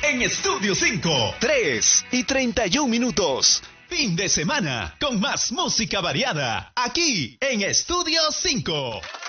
en Estudio 5. 3:31. Fin de semana con más música variada aquí en Estudio 5.